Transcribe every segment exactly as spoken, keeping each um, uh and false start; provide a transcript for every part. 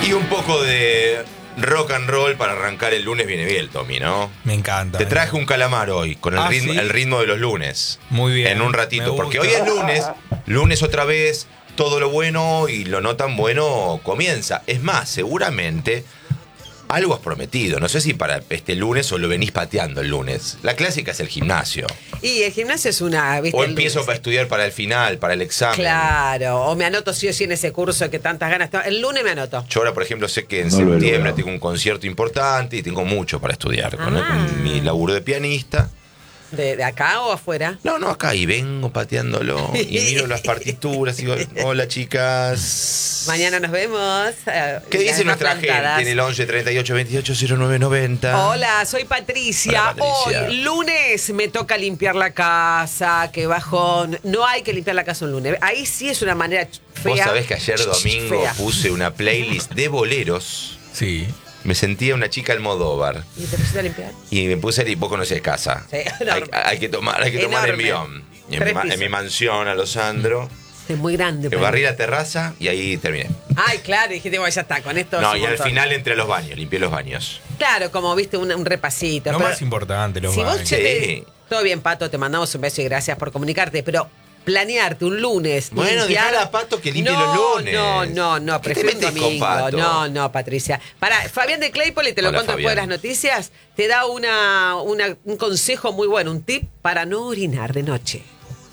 Y un poco de rock and roll para arrancar el lunes viene bien, Tommy, ¿no? Me encanta. Te traje un calamar hoy, con el, Ah, ritmo, ¿sí? el ritmo de los lunes. Muy bien. En un Me ratito, gusta. porque hoy es lunes, lunes otra vez, todo lo bueno y lo no tan bueno comienza. Es más, seguramente algo has prometido. No sé si para este lunes o lo venís pateando el lunes. La clásica es el gimnasio. Y el gimnasio es una... ¿viste? O El empiezo lunes. para estudiar para el final, para el examen. Claro, o me anoto sí o sí en ese curso que tantas ganas tengo. El lunes me anoto. Yo ahora, por ejemplo, sé que en No lo he septiembre logrado. tengo un concierto importante y tengo mucho para estudiar. Con, Ah. con mi laburo de pianista. ¿De, de acá o afuera? No, no, acá. Y vengo pateándolo. Y miro las partituras y digo, hola, chicas. Mañana nos vemos. eh, ¿Qué las dice más nuestra plantadas. gente en el once treinta y ocho veintiocho cero nueve noventa? Hola, soy Patricia. Hola, Patricia. Hoy, lunes, me toca limpiar la casa. Qué bajón. No hay que limpiar la casa un lunes. Ahí sí es una manera fea. Vos sabés que ayer domingo Fea. puse una playlist de boleros. Sí. Me sentía una chica Almodóvar. ¿Y te pusiste a limpiar? Y me puse a ir, vos conocés casa. Sí, hay, enorme. hay que tomar, hay que tomar Enorme. envión. Y en, Tres mi, ma- en pisos. mi mansión, a los Sandro. Es muy grande. Que para barrí mí. la terraza y ahí terminé. Ay, claro, dijiste, bueno, ya está, con esto. No, es un y al montón. final entré a los baños, limpié los baños. Claro, como viste, un, un repasito. Lo pero más importante, los si vos baños. che, te- Sí. todo bien, Pato, te mandamos un beso y gracias por comunicarte, pero planearte un lunes. Bueno, limpiar- dejala a Pato que limpie no, los lunes. No, no, no, ¿Qué te prefiero un metes con domingo. Pato? No, no, Patricia. Para Fabián de Claypole, te lo Hola, cuento después de Fabián. las noticias, te da una, una- un consejo muy bueno, un tip para no orinar de noche.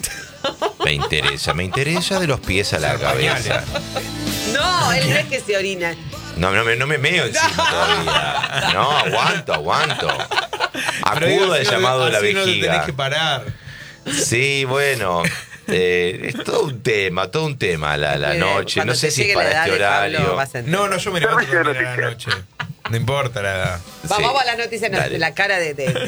Me interesa, me interesa de los pies a la cabeza. No, él no es que se orina. No, no, me, no me meo encima todavía. No, aguanto, aguanto. Pero digo, Acudo al así no- llamado de la así no te vejiga. tenés que parar. Sí, bueno. eh, es todo un tema, todo un tema la, la Eh, noche. cuando No sé te si es llegue la para edad este de Pablo, horario. vas a entender. No, no, yo me levanto también a la noche. No importa la edad. Va- Sí. Vamos a las noticias, no, Dale. la cara de, de-